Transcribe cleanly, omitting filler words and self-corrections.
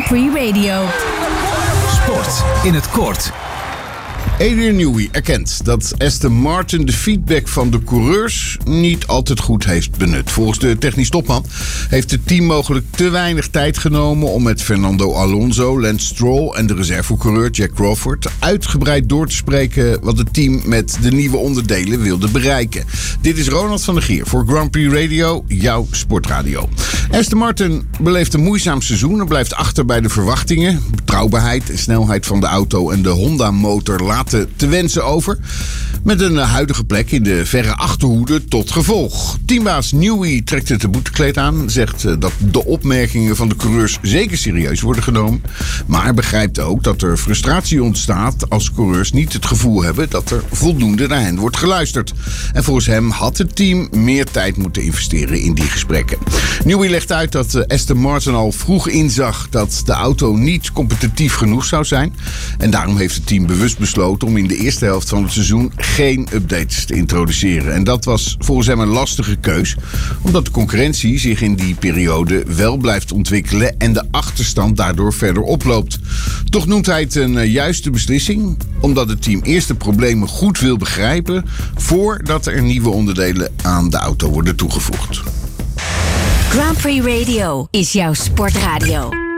Prix Radio. Sport in het kort. Adrian Newey erkent dat Aston Martin de feedback van de coureurs niet altijd goed heeft benut. Volgens de technisch topman heeft het team mogelijk te weinig tijd genomen om met Fernando Alonso, Lance Stroll en de reservecoureur Jack Crawford uitgebreid door te spreken wat het team met de nieuwe onderdelen wilde bereiken. Dit is Ronald van der Gier voor Grand Prix Radio, jouw sportradio. Aston Martin beleeft een moeizaam seizoen en blijft achter bij de verwachtingen. Betrouwbaarheid en snelheid van de auto en de Honda-motor laten te wensen over. Met een huidige plek in de verre achterhoede tot gevolg. Teambaas Newey trekt het de boetekleed aan. Zegt dat de opmerkingen van de coureurs zeker serieus worden genomen. Maar begrijpt ook dat er frustratie ontstaat als coureurs niet het gevoel hebben dat er voldoende naar hen wordt geluisterd. En volgens hem had het team meer tijd moeten investeren in die gesprekken. Newey legt uit dat Aston Martin al vroeg inzag dat de auto niet competitief genoeg zou zijn. En daarom heeft het team bewust besloten om in de eerste helft van het seizoen geen updates te introduceren. En dat was volgens hem een lastige keus, omdat de concurrentie zich in die periode wel blijft ontwikkelen en de achterstand daardoor verder oploopt. Toch noemt hij het een juiste beslissing, omdat het team eerst de problemen goed wil begrijpen voordat er nieuwe onderdelen aan de auto worden toegevoegd. Grand Prix Radio is jouw sportradio.